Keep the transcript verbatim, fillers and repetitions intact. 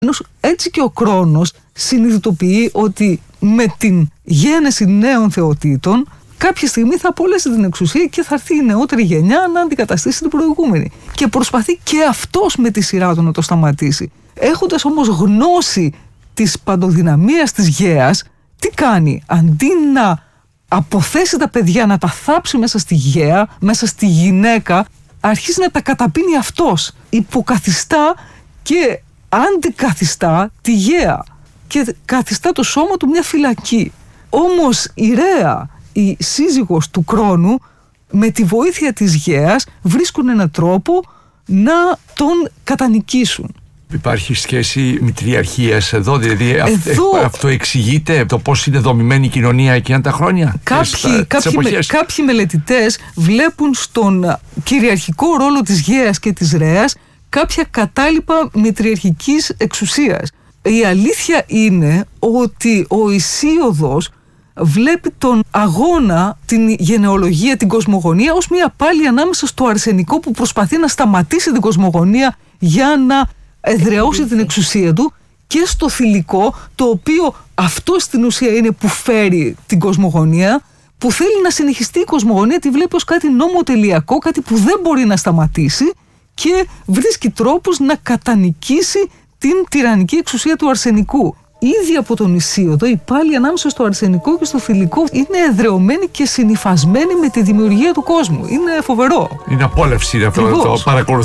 Έτσι και ο Κρόνος συνειδητοποιεί ότι με την γένεση νέων θεοτήτων κάποια στιγμή θα απολέσει την εξουσία και θα έρθει η νεότερη γενιά να αντικαταστήσει την προηγούμενη. Και προσπαθεί και αυτός με τη σειρά του να το σταματήσει. Έχοντας όμως γνώση της παντοδυναμίας της γέας, τι κάνει? Αντί να αποθέσει τα παιδιά, να τα θάψει μέσα στη γέα, μέσα στη γυναίκα, αρχίζει να τα καταπίνει αυτός. Υποκαθιστά και αντικαθιστά τη γέα και καθιστά το σώμα του μια φυλακή. Όμως η Ρέα, η σύζυγος του Κρόνου, με τη βοήθεια της γέας βρίσκουν έναν τρόπο να τον κατανικήσουν. Υπάρχει σχέση μητριαρχίας εδώ, δηλαδή εδώ, αυτό εξηγείται το πώς είναι δομημένη η κοινωνία εκείνα τα χρόνια? Κάποιοι, κάποιοι, με, κάποιοι μελετητές βλέπουν στον κυριαρχικό ρόλο της γέας και της Ρέας κάποια κατάλοιπα μητριαρχικής εξουσίας. Η αλήθεια είναι ότι ο Ησίωδος βλέπει τον αγώνα, την γενεολογία, την κοσμογονία ως μια πάλι ανάμεσα στο αρσενικό που προσπαθεί να σταματήσει την κοσμογονία για να εδραιώσει την εξουσία του, και στο θηλυκό, το οποίο αυτό στην ουσία είναι που φέρει την κοσμογονία, που θέλει να συνεχιστεί η κοσμογονία, τη βλέπει ως κάτι νομοτελειακό, κάτι που δεν μπορεί να σταματήσει, και βρίσκει τρόπους να κατανικήσει την τυραννική εξουσία του αρσενικού. Ήδη από τον Ησίωδο η πάλι ανάμεσα στο αρσενικό και στο θηλυκό είναι εδραιωμένη και συνυφασμένη με τη δημιουργία του κόσμου. Είναι φοβερό. Είναι απόλαυση αυτό, το παρακολουθώ.